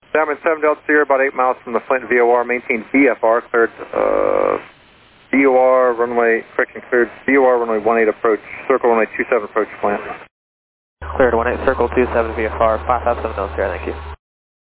Diamond 7 Delta Sierra, about 8 miles from the Flint VOR, maintain VFR, cleared VOR runway, correction, cleared VOR runway 18 approach, circle runway 27 approach Flint. Cleared 18, circle 27 VFR, 557 Delta Sierra, thank you.